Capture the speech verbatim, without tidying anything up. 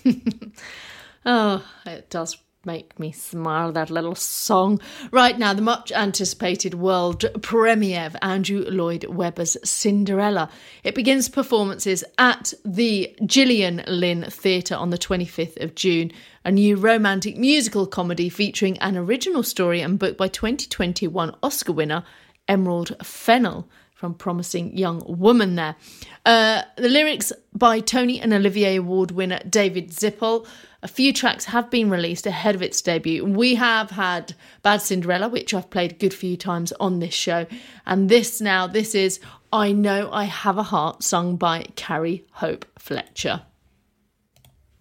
Oh, it does make me smile, that little song. Right now, the much anticipated world premiere of Andrew Lloyd Webber's Cinderella. It begins performances at the Gillian Lynn Theatre on the twenty-fifth of June, a new romantic musical comedy featuring an original story and book by twenty twenty-one Oscar winner Emerald Fennell, from Promising Young Woman there. Uh, the lyrics by Tony and Olivier Award winner David Zippel. A few tracks have been released ahead of its debut. We have had Bad Cinderella, which I've played a good few times on this show. And this now, this is I Know I Have a Heart, sung by Carrie Hope Fletcher.